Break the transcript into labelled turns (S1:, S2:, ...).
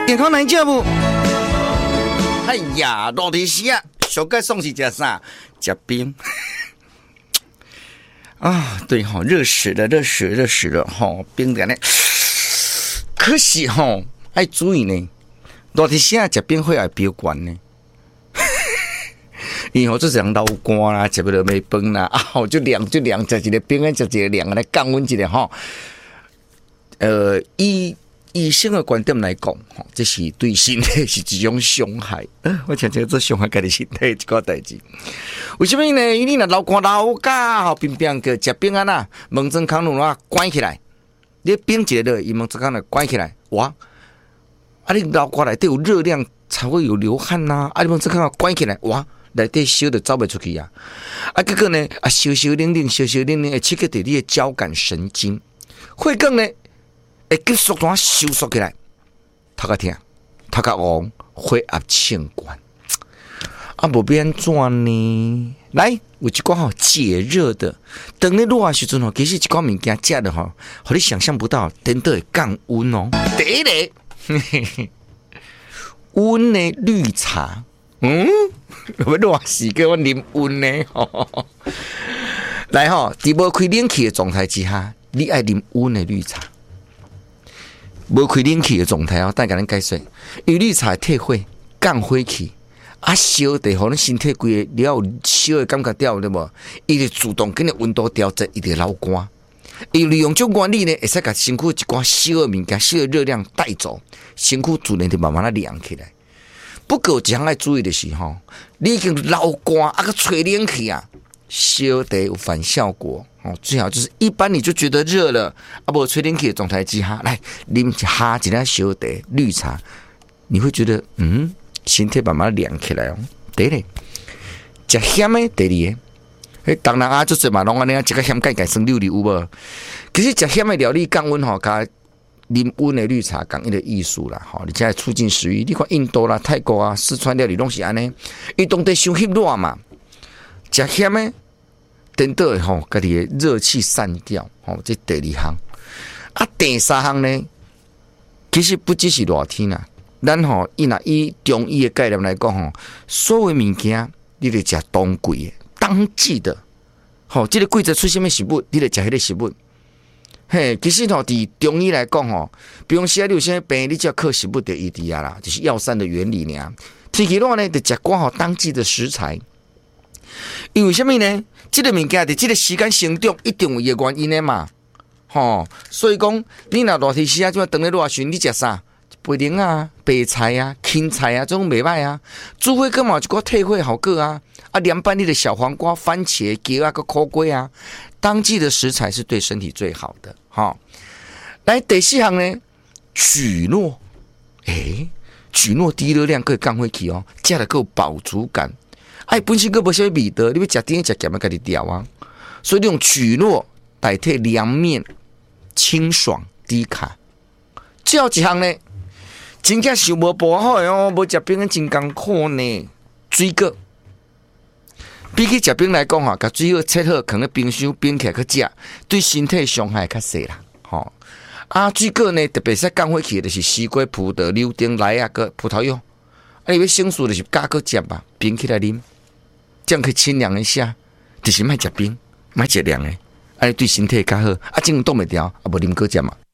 S1: 健康哪食无？哎呀，热天时啊，上该送是食啥？食冰啊，对哈、热死了，哈，冰点呢。可是哈、要注意呢，热天时啊食冰血压比较悬呢。因为做人流汗啦，食不了没饭啦，就凉，食一个冰，食一个凉，来降温一下哈。以医生的观点来讲，这是对身体是一种伤害。我常常做伤害家己身体一个代志。为什么呢？因为你若流汗流甲，冰冰个食冰啊，门诊康路啊关起来，你冰一个伊门诊康路关起来，哇！啊，你流汗内底有热量，才会有流汗呐。啊，你门诊康路关起来，哇！内底烧就走不出去啊！结果呢，烧冷冷，会刺激到你的交感神经，血管呢会急速地收缩起来，头壳痛，头壳黄，血压升高。无变安怎呢？来，有一寡解热的，当你热的时阵其实一寡物件食的互你想象不到，真的会降温哦。第一个，温的绿茶。要热死叫我啉温呢？来伫无开冷气的状态之下，你爱啉温的绿茶。无开冷气的状态等甲咱解释，因为绿茶退火、降火气，烧得互咱身体规个了有烧的感觉掉对无？伊就自动跟你温度调节，伊就流汗。伊利用这原理呢，会使甲身躯一寡烧的物件、烧的热量带走，身躯自然就慢慢的凉起来。不过一项要注意的是你已经流汗个吹冷气啊，烧得有反效果最好就是一般你就觉得热了无吹冷气的状态之下，来啉一粒烧得绿茶，你会觉得身体慢慢凉起来哦。第一个，食咸的，第二个，当然就是嘛，拢安尼食个咸改生溜溜有无？其实食咸的料理降温加啉温的绿茶讲一个艺术啦，你才促进食欲。你看印度啦、泰国啊、四川料理拢是安尼，伊当地伤翕热嘛，食咸的，等到家己的热气散掉，这第二项。第三项呢，其实不只是热天啦，咱以中医的概念来讲所有物件你得食当季的、当季的，这个季节出什么食物，你得食迄个食物。其实伫中医来讲比方说你有些病，你只要靠食物就医治啊啦，就是药膳的原理呢。天气热呢，就食刚好当季的食材。因为什么呢？这个物件伫这个时间生长，一定有伊的原因的嘛。所以讲，你若热天时就等你热时，你食啥？茯苓啊、白菜啊、芹菜啊，这种袂歹啊。煮火锅嘛，一个退火好个啊。凉拌你的小黄瓜、番茄、姜啊、个苦瓜啊。当季的食材是对身体最好的。来第四项呢，蒟蒻。蒟蒻低热量，可以降火气哦，食了够饱足感。本身个无啥味道，你要食甜食咸，要家己调啊。所以你用蒟蒻代替凉面，清爽低卡。最后一项呢，真正想无不好哦，无食冰的真艰苦呢。水果。比起食冰来讲甲水果切好，放咧冰箱冰起来去食，对身体伤害较细啦。水果呢，特别是降火气的就是西瓜、葡萄、柳丁、梨啊，个葡萄柚。你要省事就是加个汁吧，冰起来啉，这样可以清凉一下。就是莫食冰，莫食凉的，对身体较好。种冻袂掉，无啉果汁嘛。